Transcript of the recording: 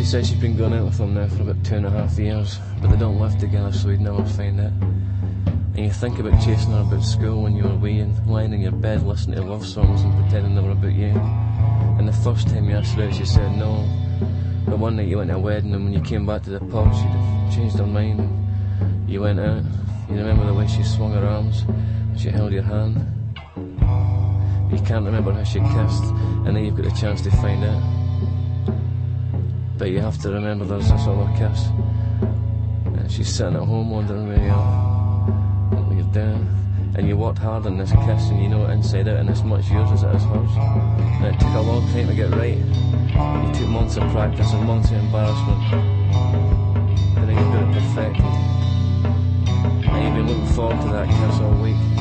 said she's been going out with him now for about 2.5 years, but they don't live together, so he'd never find it. And you think about chasing her about school when you were wee and lying in your bed listening to love songs and pretending they were about you. And the first time you asked her out, she said no. But one night you went to a wedding, and when you came back to the pub, she'd changed her mind. And you went out. You remember the way she swung her arms and she held your hand. But you can't remember how she kissed, and then you've got a chance to find out. But you have to remember there's this other kiss, and she's sitting at home wondering where you are, what you're doing. And you worked hard on this kiss, and you know it inside out, and it's much yours as it is hers. And it took a long time to get right. You took months of practice and months of embarrassment, and then you've got it perfected. And you've been looking forward to that kiss all week.